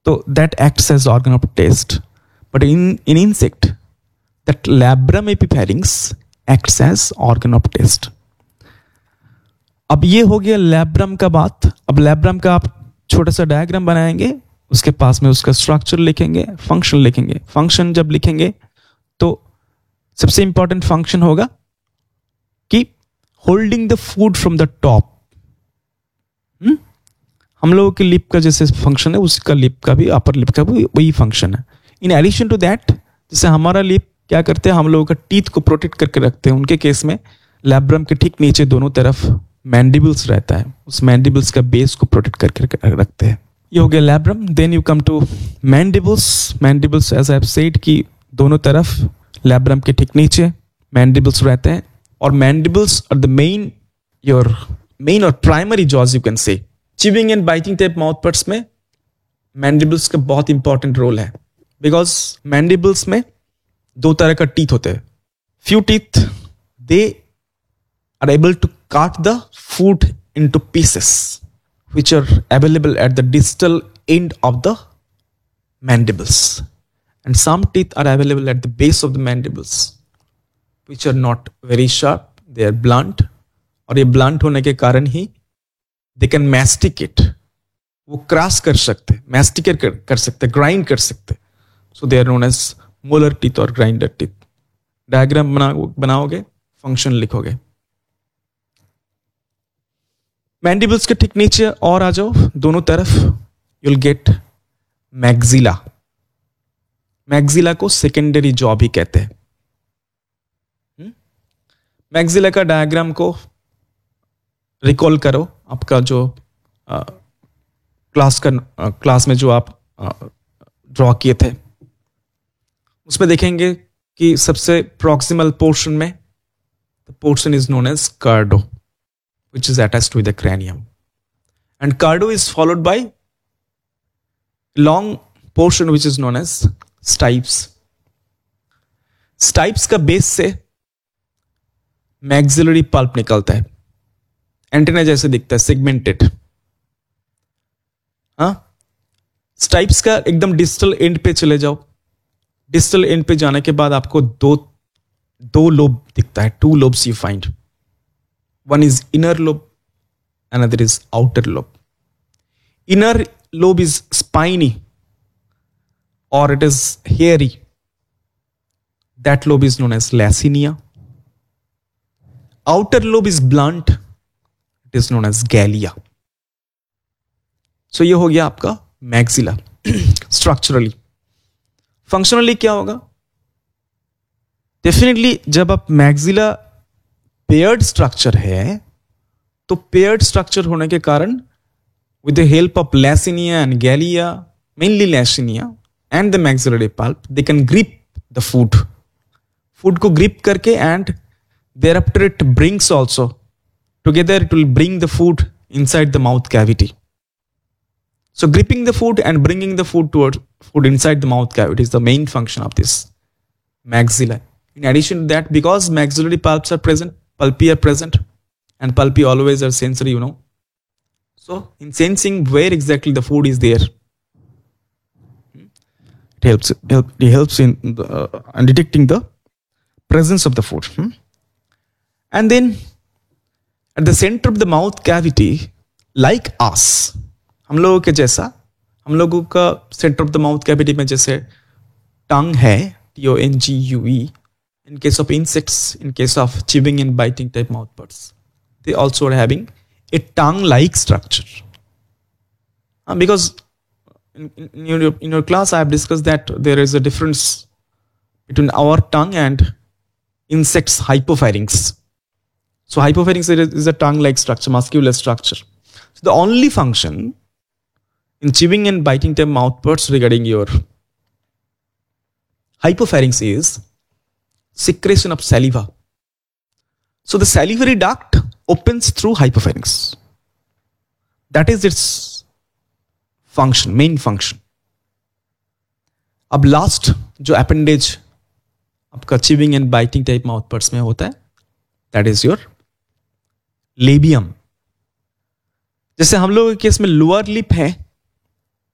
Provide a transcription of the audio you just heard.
तो that acts as organ of taste. But in insect, that labrum epipharynx acts as organ of taste. अब ये हो गया labrum का बात. अब लैब्रम का आप छोटा सा डायग्राम बनाएंगे, उसके पास में उसका स्ट्रक्चर लिखेंगे, फंक्शन लिखेंगे. फंक्शन जब लिखेंगे तो सबसे इंपॉर्टेंट फंक्शन होगा कि holding the food from the top. हम लोगों के लिप का जैसे फंक्शन है, उसका लिप का भी, अपर लिप का भी वही फंक्शन है. इन एडिशन टू दैट, जैसे हमारा लिप क्या करते हैं, हम लोगों का टीथ को प्रोटेक्ट करके रखते हैं. उनके केस में लैब्रम के ठीक नीचे दोनों तरफ मैंडिबल्स रहता है, उस मैंडिबल्स का बेस को प्रोटेक्ट करके रखते हैं. ये हो गया labrum. Then you come to mandibles. Mandibles as I have said कि दोनों तरफ लैब्रम के ठीक नीचे मैंडिबल्स रहते हैं. और मैंडिबल्स आर द मेन और primary jaws you can say. Chewing and biting type mouth पर्ट्स में मैंडिबल्स का बहुत इंपॉर्टेंट रोल है, बिकॉज मैंडिबल्स में दो तरह का टीथ होते हैं. Few teeth they are able to काट the food into pieces which are available at the distal end of the mandibles, and some teeth are available at the base of the mandibles which are not very sharp, they are blunt. और ये blunt होने के कारण ही they can masticate, वो cross कर सकते, masticate कर सकते, grind कर सकते. so they are known as molar teeth और grinder teeth. डायग्राम बनाओगे, फंक्शन लिखोगे. मैंडिबल्स के ठीक नीचे और आ जाओ दोनों तरफ, यूल गेट मैग्जिला. मैग्जिला को सेकेंडरी जॉ भी कहते हैं. मैग्जिला का डायग्राम को रिकॉल करो, आपका जो क्लास में जो आप ड्रॉ किए थे, उसमें देखेंगे कि सबसे प्रॉक्सिमल पोर्शन में the portion is known as कार्डो, which is attached with the cranium, and cardo is followed by long portion which is known as stipes. Stipes का बेस से maxillary pulp निकलता है, एंटेना जैसे दिखता है, सेगमेंटेड. हाँ, स्टाइप्स का एकदम डिस्टल एंड पे चले जाओ. डिस्टल एंड पे जाने के बाद आपको दो लोब दिखता है, 2 lobes you find. One is inner lobe, another is outer lobe. Inner lobe is spiny or it is hairy. That lobe is known as lacinia. Outer lobe is blunt. It is known as gallia. So ये हो गया आपका maxilla. Structurally. Functionally क्या होगा? Definitely जब आप maxilla paired structure है, तो पेयर्ड स्ट्रक्चर होने के कारण with the help of लैसिनिया and गैलिया, mainly लैसिनिया and the maxillary pulp, they can grip the food को ग्रिप करके, and there after it brings also together, it will bring the food inside the mouth cavity. So gripping the food and bringing the food inside the mouth cavity is the main function of this maxilla. In addition to that, because maxillary pulps are present, pulpi are present, and pulpi always are sensory, So in sensing where exactly the food is there, it helps in detecting the presence of the food. And then at the center of the mouth cavity, like us, हम लोगों के जैसा, हम लोगों का center of the mouth cavity में जैसे tongue है, tongue. In case of insects, in case of chewing and biting type mouth parts, they also are having a tongue-like structure. Because in your class, I have discussed that there is a difference between our tongue and insects' hypopharynx. So hypopharynx is a tongue-like structure, muscular structure. So the only function in chewing and biting type mouth parts regarding your hypopharynx is secretion of saliva. So the salivary duct opens through hypopharynx. That is its function, main function. अब last जो appendage आपका chewing and biting type mouth parts में होता है, that is your labium. जैसे हम लोगों के केस में लोअर लिप है,